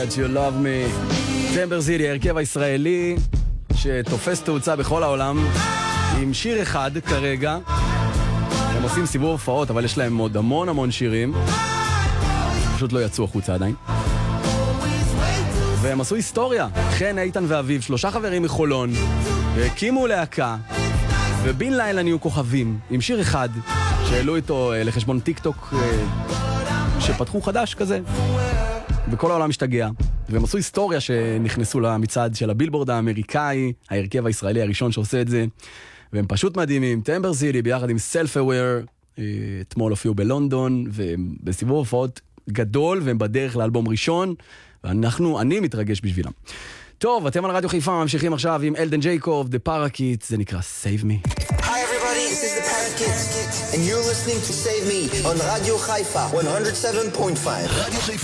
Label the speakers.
Speaker 1: You love me. טמבר זילי, הרכב הישראלי שתופס תאוצה בכל העולם עם שיר אחד כרגע. הם עושים סיבוב הופעות, אבל יש להם עוד המון שירים, פשוט לא יצאו החוצה עדיין. והם עשו היסטוריה. חן, איתן ואביב, 3 חברים מחולון, והקימו להקה, ובין לילה נהיו כוכבים עם שיר אחד שהעלו איתו לחשבון טיק טוק שפתחו חדש כזה, וכל העולם משתגע. והם עשו היסטוריה שנכנסו למצעד של הבילבורד האמריקאי, ההרכב הישראלי הראשון שעושה את זה, והם פשוט מדהימים. טמבר זילי ביחד עם Self-Aware, אתמול הופיעו בלונדון, והם בסיבוב הופעות גדול, והם בדרך לאלבום ראשון, אני מתרגש בשבילם. טוב, אתם על רדיו חיפה, ממשיכים עכשיו עם אלדן ג'ייקוב, The Parakeets, זה נקרא Save Me.
Speaker 2: Hi everybody, this is The Parakeets, and you're listening to Save Me on Radio Haifa 107.5.